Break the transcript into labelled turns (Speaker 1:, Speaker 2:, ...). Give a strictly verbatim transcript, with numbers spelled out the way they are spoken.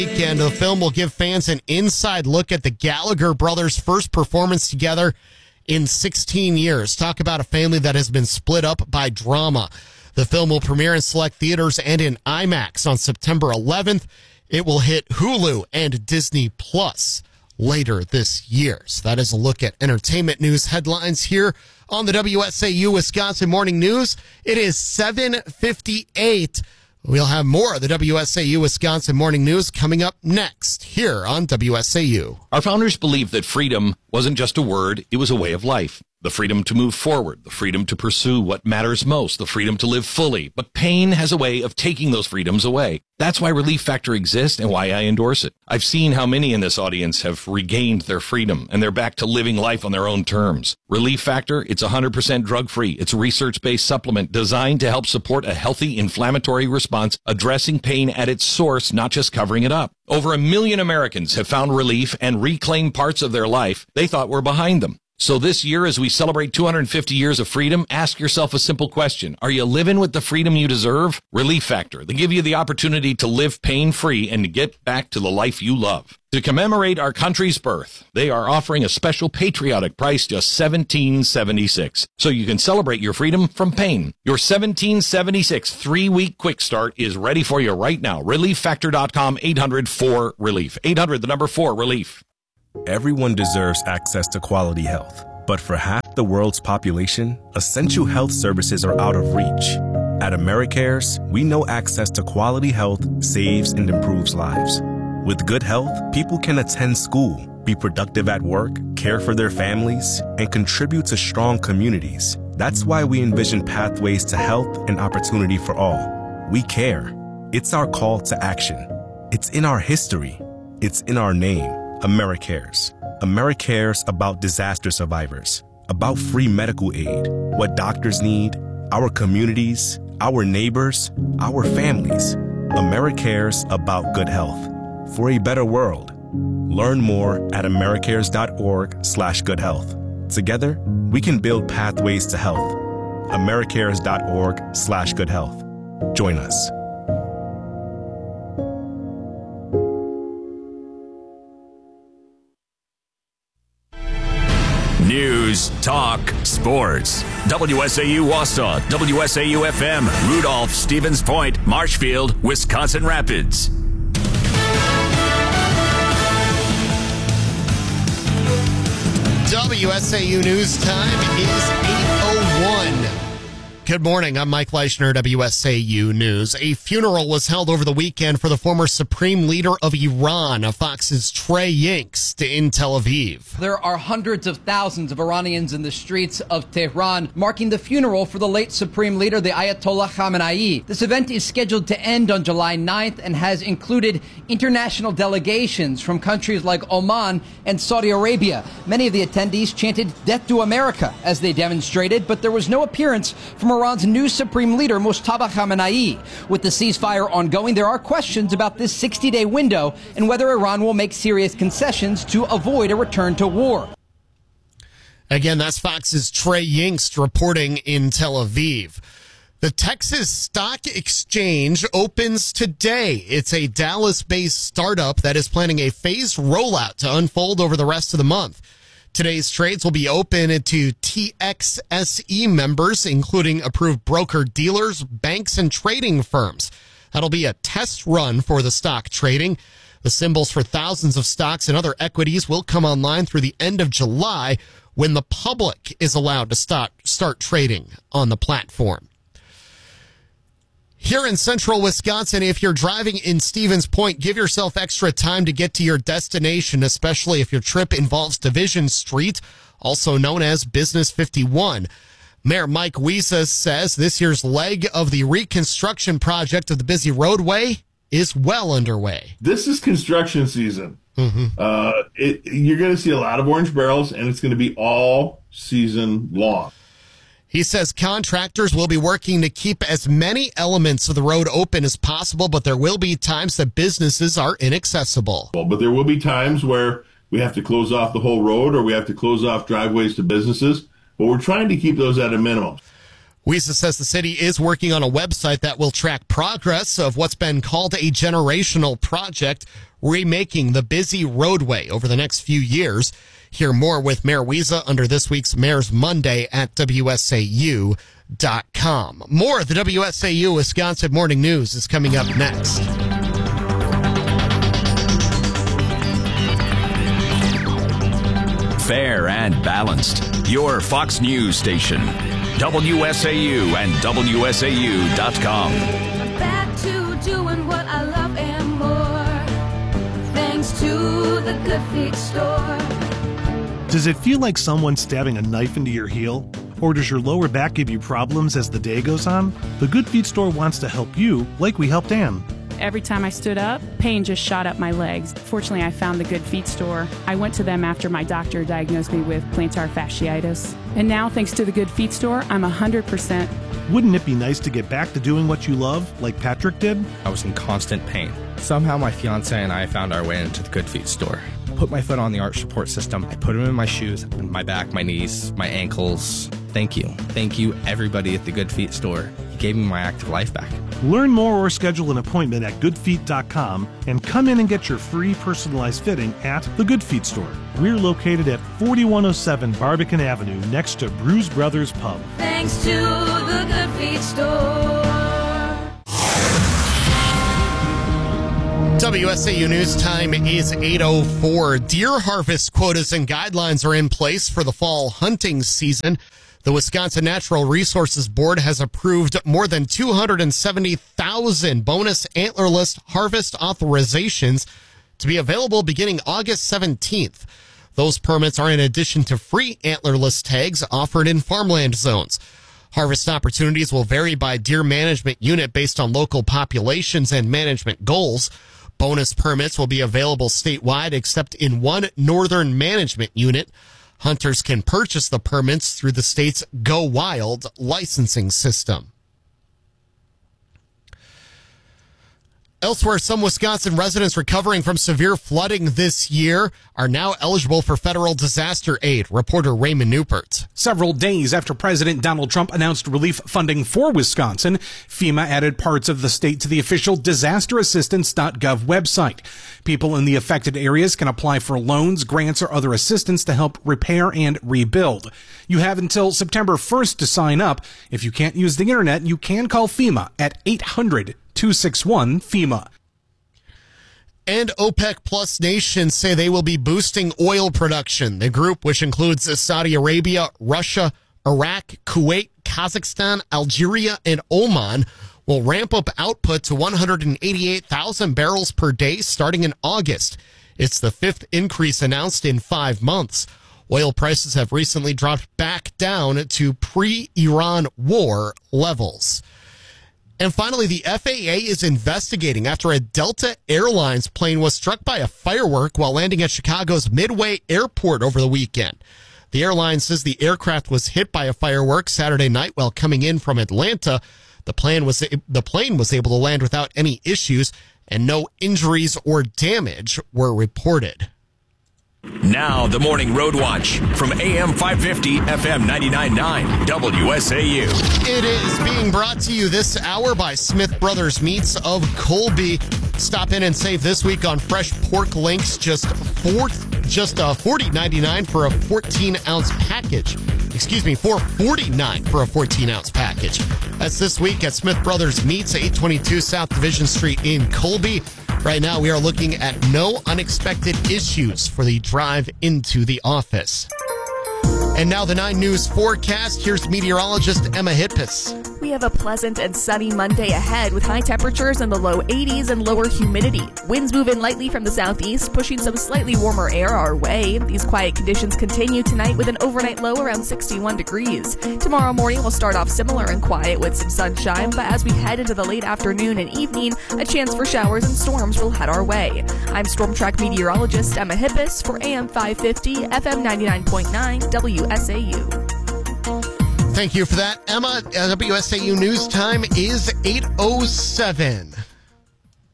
Speaker 1: Weekend, the film will give fans an inside look at the Gallagher brothers' first performance together in sixteen years. Talk about a family that has been split up by drama. The film will premiere in select theaters and in IMAX on September eleventh. It will hit Hulu and Disney Plus later this year. So that is a look at entertainment news headlines here on the W S A U Wisconsin Morning News. It is seven fifty-eight. We'll have more of the W S A U Wisconsin Morning News coming up next here on W S A U.
Speaker 2: Our founders believed that freedom wasn't just a word, it was a way of life. The freedom to move forward, the freedom to pursue what matters most, the freedom to live fully. But pain has a way of taking those freedoms away. That's why Relief Factor exists and why I endorse it. I've seen how many in this audience have regained their freedom and they're back to living life on their own terms. Relief Factor, it's one hundred percent drug-free. It's a research-based supplement designed to help support a healthy inflammatory response, addressing pain at its source, not just covering it up. Over a million Americans have found relief and reclaimed parts of their life they thought were behind them. So this year, as we celebrate two hundred fifty years of freedom, ask yourself a simple question. Are you living with the freedom you deserve? Relief Factor. They give you the opportunity to live pain-free and to get back to the life you love. To commemorate our country's birth, they are offering a special patriotic price, just seventeen seventy-six. So you can celebrate your freedom from pain. Your seventeen seventy-six three-week quick start is ready for you right now. relief factor dot com, eight hundred four relief. eight hundred, the number four, relief.
Speaker 3: Everyone deserves access to quality health, but for half the world's population, essential health services are out of reach. At AmeriCares, we know access to quality health saves and improves lives. With good health, people can attend school, be productive at work, care for their families, and contribute to strong communities. That's why we envision pathways to health and opportunity for all. We care. It's our call to action. It's in our history. It's in our name. AmeriCares. AmeriCares about disaster survivors, about free medical aid, what doctors need, our communities, our neighbors, our families. AmeriCares about good health. For a better world. Learn more at americares.org slash good health. Together, we can build pathways to health. americares.org slash good health. Join us.
Speaker 4: News, talk, sports. W S A U Wausau, W S A U F M, Rudolph, Stevens Point, Marshfield, Wisconsin Rapids.
Speaker 1: W S A U News time is eight oh one. Good morning. I'm Mike Leischner, W S A U News. A funeral was held over the weekend for the former supreme leader of Iran, Fox's Trey Yingst, in Tel Aviv.
Speaker 5: There are hundreds of thousands of Iranians in the streets of Tehran marking the funeral for the late supreme leader, the Ayatollah Khamenei. This event is scheduled to end on July ninth and has included international delegations from countries like Oman and Saudi Arabia. Many of the attendees chanted "Death to America" as they demonstrated, but there was no appearance from Iran's new supreme leader, Mustafa Khamenei. With the ceasefire ongoing, there are questions about this sixty-day window and whether Iran will make serious concessions to avoid a return to war.
Speaker 1: Again, that's Fox's Trey Yingst reporting in Tel Aviv. The Texas Stock Exchange opens today. It's a Dallas-based startup that is planning a phased rollout to unfold over the rest of the month. Today's trades will be open to T X S E members, including approved broker-dealers, banks, and trading firms. That'll be a test run for the stock trading. The symbols for thousands of stocks and other equities will come online through the end of July, when the public is allowed to start, start trading on the platform. Here in central Wisconsin, if you're driving in Stevens Point, give yourself extra time to get to your destination, especially if your trip involves Division Street, also known as Business fifty-one. Mayor Mike Wiesa says this year's leg of the reconstruction project of the busy roadway is well underway.
Speaker 6: This is construction season.
Speaker 1: Mm-hmm.
Speaker 6: Uh, it, you're going to see a lot of orange barrels, and it's going to be all season long.
Speaker 1: He says contractors will be working to keep as many elements of the road open as possible, but there will be times that businesses are inaccessible.
Speaker 6: But there will be times where we have to close off the whole road or we have to close off driveways to businesses, but we're trying to keep those at a minimum.
Speaker 1: WISA says the city is working on a website that will track progress of what's been called a generational project, remaking the busy roadway over the next few years. Hear more with Mayor WISA under this week's Mayor's Monday at W S A U dot com. More of the W S A U Wisconsin Morning News is coming up next.
Speaker 4: Fair and balanced. Your Fox News station. W S A U and W S A U dot com.
Speaker 7: Back to doing what I love and more. Thanks to the Good Feet store.
Speaker 8: Does it feel like someone stabbing a knife into your heel? Or does your lower back give you problems as the day goes on? The Good Feet store wants to help you, like we helped Ann.
Speaker 9: Every time I stood up, pain just shot up my legs. Fortunately, I found the Good Feet store. I went to them after my doctor diagnosed me with plantar fasciitis. And now, thanks to the Good Feet store, I'm one hundred percent.
Speaker 8: Wouldn't it be nice to get back to doing what you love, like Patrick did?
Speaker 10: I was in constant pain. Somehow my fiance and I found our way into the Good Feet store. Put my foot on the arch support system. I put them in my shoes, my back, my knees, my ankles. Thank you. Thank you, everybody at the Good Feet store. You gave me my active life back.
Speaker 8: Learn more or schedule an appointment at good feet dot com and come in and get your free personalized fitting at the Good Feet store. We're located at forty-one oh seven Barbican Avenue next to Bruise Brothers Pub.
Speaker 7: Thanks to the Good Feet store.
Speaker 1: W S A U News time is eight oh four. Deer harvest quotas and guidelines are in place for the fall hunting season. The Wisconsin Natural Resources Board has approved more than two hundred seventy thousand bonus antlerless harvest authorizations to be available beginning August seventeenth. Those permits are in addition to free antlerless tags offered in farmland zones. Harvest opportunities will vary by deer management unit based on local populations and management goals. Bonus permits will be available statewide except in one northern management unit. Hunters can purchase the permits through the state's Go Wild licensing system. Elsewhere, some Wisconsin residents recovering from severe flooding this year are now eligible for federal disaster aid. Reporter Raymond Newpert.
Speaker 11: Several days after President Donald Trump announced relief funding for Wisconsin, FEMA added parts of the state to the official disaster assistance dot gov website. People in the affected areas can apply for loans, grants, or other assistance to help repair and rebuild. You have until September first to sign up. If you can't use the internet, you can call FEMA at eight hundred, two six one, FEMA.
Speaker 1: And OPEC Plus nations say they will be boosting oil production. The group, which includes Saudi Arabia, Russia, Iraq, Kuwait, Kazakhstan, Algeria, and Oman, will ramp up output to one hundred eighty-eight thousand barrels per day starting in August. It's the fifth increase announced in five months. Oil prices have recently dropped back down to pre-Iran war levels. And finally, the F A A is investigating after a Delta Airlines plane was struck by a firework while landing at Chicago's Midway Airport over the weekend. The airline says the aircraft was hit by a firework Saturday night while coming in from Atlanta. The plane was the plane was able to land without any issues, and no injuries or damage were reported.
Speaker 4: Now, the Morning Road Watch from A M five fifty, F M ninety-nine point nine, W S A U.
Speaker 1: It is being brought to you this hour by Smith Brothers Meats of Colby. Stop in and save this week on fresh pork links, just four, just uh, forty ninety-nine for a fourteen ounce package. Excuse me, four forty-nine for a fourteen ounce package. That's this week at Smith Brothers Meats, eight twenty-two South Division Street in Colby. Right now, we are looking at no unexpected issues for the drive into the office. And now the nine News forecast. Here's meteorologist Emma Hitpus.
Speaker 12: We have a pleasant and sunny Monday ahead with high temperatures in the low eighties and lower humidity. Winds move in lightly from the southeast, pushing some slightly warmer air our way. These quiet conditions continue tonight with an overnight low around sixty-one degrees. Tomorrow morning will start off similar and quiet with some sunshine, but as we head into the late afternoon and evening, a chance for showers and storms will head our way. I'm Storm Track meteorologist Emma Hippis for A M five fifty, F M ninety-nine point nine, W S A U.
Speaker 1: Thank you for that, Emma. W S A U News time is eight oh seven.